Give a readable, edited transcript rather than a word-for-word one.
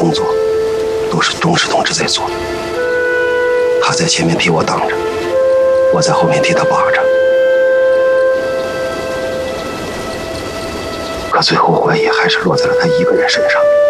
动作都是钟氏同志在做，他在前面替我挡着，我在后面替他把着。可最后怀疑还是落在了他一个人身上。